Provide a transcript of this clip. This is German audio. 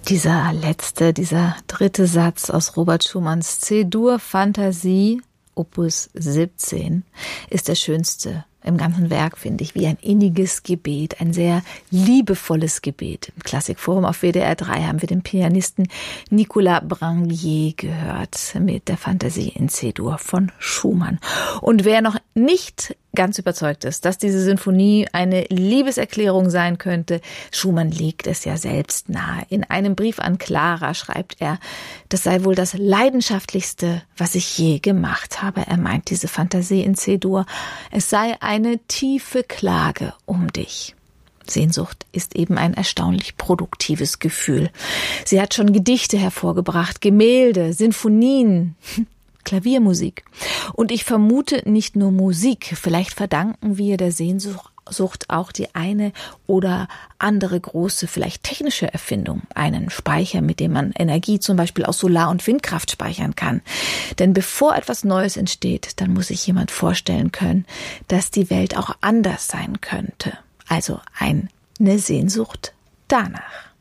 Dieser dritte Satz aus Robert Schumanns C-Dur-Fantasie, Opus 17, ist der schönste im ganzen Werk, finde ich, wie ein inniges Gebet, ein sehr liebevolles Gebet. Im Klassikforum auf WDR 3 haben wir den Pianisten Nicolas Branguier gehört mit der Fantasie in C-Dur von Schumann. Und wer noch nicht ganz überzeugt ist, dass diese Sinfonie eine Liebeserklärung sein könnte, Schumann legt es ja selbst nahe. In einem Brief an Clara schreibt er, das sei wohl das Leidenschaftlichste, was ich je gemacht habe. Er meint diese Fantasie in C-Dur. Es sei eine tiefe Klage um dich. Sehnsucht ist eben ein erstaunlich produktives Gefühl. Sie hat schon Gedichte hervorgebracht, Gemälde, Sinfonien, Klaviermusik. Und ich vermute nicht nur Musik, vielleicht verdanken wir der Sehnsucht auch die eine oder andere große, vielleicht technische Erfindung, einen Speicher, mit dem man Energie zum Beispiel aus Solar- und Windkraft speichern kann. Denn bevor etwas Neues entsteht, dann muss sich jemand vorstellen können, dass die Welt auch anders sein könnte. Also eine Sehnsucht danach.